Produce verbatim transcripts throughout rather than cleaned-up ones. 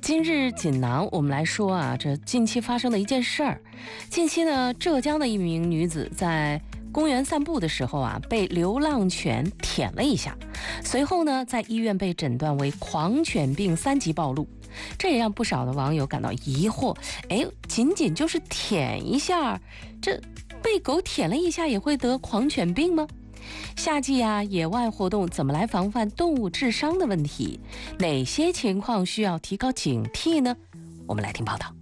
今日锦囊，我们来说啊，这近期发生的一件事儿。近期呢，浙江的一名女子在公园散步的时候啊，被流浪犬舔了一下，随后呢，在医院被诊断为狂犬病三级暴露。这也让不少的网友感到疑惑，哎，仅仅就是舔一下，这被狗舔了一下也会得狂犬病吗？夏季啊，野外活动怎么来防范动物致伤的问题？哪些情况需要提高警惕呢？我们来听报道。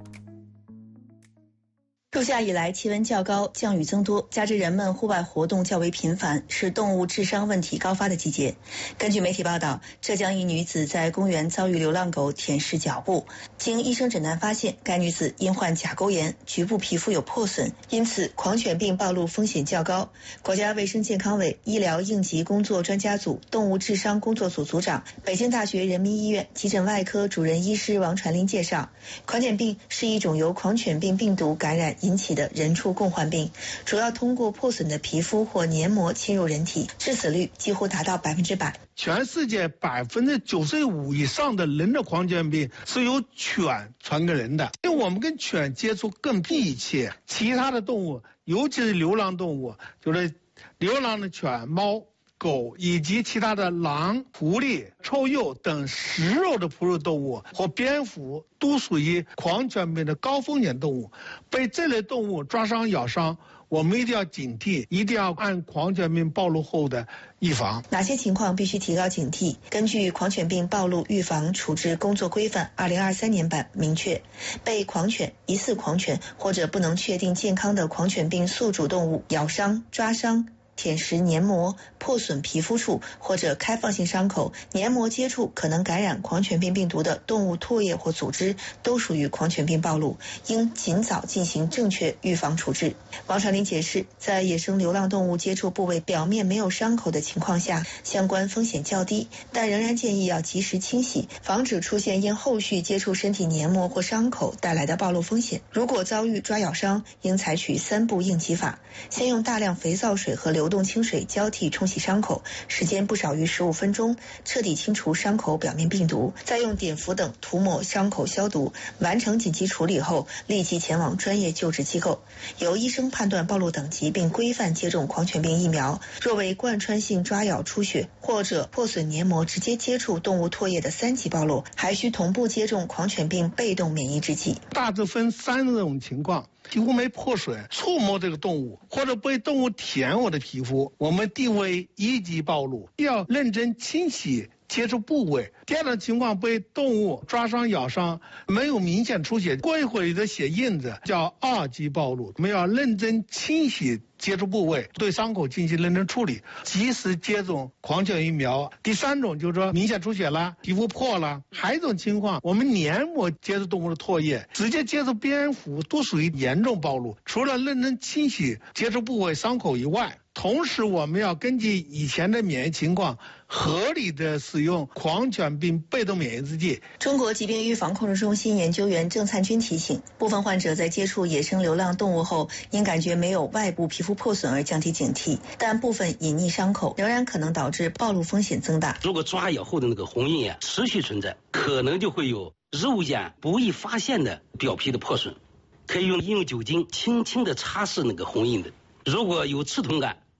入夏以来，气温较高，降雨增多，加之人们户外活动较为频繁，是动物致伤问题高发的季节。根据媒体报道，浙江一女子在公园遭遇流浪狗舔舐脚部，经医生诊断发现，该女子因患甲沟炎，局部皮肤有破损，因此狂犬病暴露风险较高。国家卫生健康委医疗应急工作专家组动物致伤工作组组长、北京大学人民医院急诊外科主任医师王传林介绍，狂犬病是一种由狂犬病病毒感染引起的人畜共患病，主要通过破损的皮肤或黏膜侵入人体，致死率几乎达到百分之百。 全世界百分之九十五以上的人的狂犬病是由犬传给人的，因为我们跟犬接触更密切，其他的动物，尤其是流浪动物，就是流浪的犬、猫、狗以及其他的狼、狐狸、臭鼬等食肉的哺乳动物或蝙蝠，都属于狂犬病的高风险动物。被这类动物抓伤、咬伤，我们一定要警惕，一定要按狂犬病暴露后的预防。 哪些情况必须提高警惕？根据《狂犬病暴露预防处置工作规范》二零二三年版明确，被狂犬、疑似狂犬或者不能确定健康的狂犬病宿主动物咬伤、抓伤、舔食黏膜、破损皮肤处或者开放性伤口、黏膜接触可能感染狂犬病病毒的动物唾液或组织，都属于狂犬病暴露，应尽早进行正确预防处置。王传林解释，在野生流浪动物接触部位表面没有伤口的情况下，相关风险较低，但仍然建议要及时清洗，防止出现因后续接触身体黏膜或伤口带来的暴露风险。如果遭遇抓咬伤，应采取三步应急法，先用大量肥皂水和流动清水交替冲洗伤口，时间不少于十五分钟，彻底清除伤口表面病毒，再用碘伏等涂抹伤口消毒。完成紧急处理后，立即前往专业救治机构，由医生判断暴露等级，并规范接种狂犬病疫苗。若为贯穿性抓咬出血或者破损黏膜直接接触动物唾液的三级暴露，还需同步接种狂犬病被动免疫制剂。 大致分三种情况：皮肤没破损，触摸这个动物，或者被动物舔我的皮肤，我们定为一级暴露，要认真清洗接触部位。第二种情况，被动物抓伤、咬伤，没有明显出血，过一会儿的血印子，叫二级暴露。我们要认真清洗接触部位，对伤口进行认真处理，及时接种狂犬疫苗。第三种就是说明显出血了，皮肤破了。还有一种情况，我们黏膜接触动物的唾液，直接接触蝙蝠，都属于严重暴露。除了认真清洗接触部位伤口以外，同时我们要根据以前的免疫情况，合理的使用狂犬病被动免疫制剂。 中国疾病预防控制中心研究员郑灿军提醒，部分患者在接触野生流浪动物后，因感觉没有外部皮肤破损而降低警惕，但部分隐匿伤口仍然可能导致暴露风险增大。 如果抓咬后的那个红印啊持续存在，可能就会有肉眼不易发现的表皮的破损，可以用医用酒精轻轻的擦拭那个红印的。如果有刺痛感，